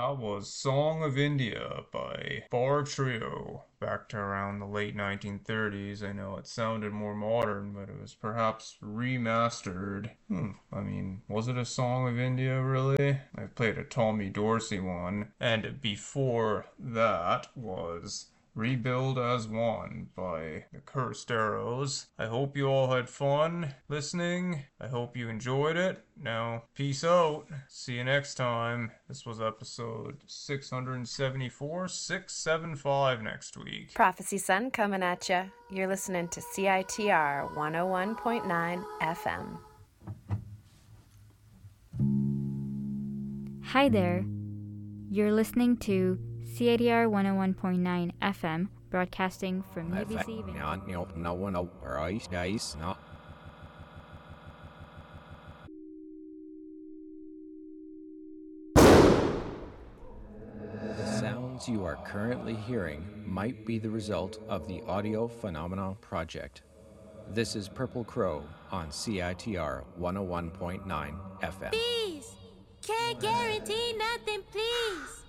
That was Song of India by Bar Trio, back to around the late 1930s. I know it sounded more modern, but it was perhaps remastered. I mean, was it a Song of India, really? I played a Tommy Dorsey one, and before that was Rebuild as One by the Cursed Arrows. I hope you all had fun listening. I hope you enjoyed it. Now, peace out. See you next time. This was episode 674, 675 next week. Prophecy Sun coming at ya. You're listening to CITR 101.9 FM. Hi there. You're listening to CITR 101.9 FM, broadcasting from UBC. The sounds you are currently hearing might be the result of the Audio Phenomena Project. This is Purple Crow on CITR 101.9 FM. Please, can't guarantee nothing, please.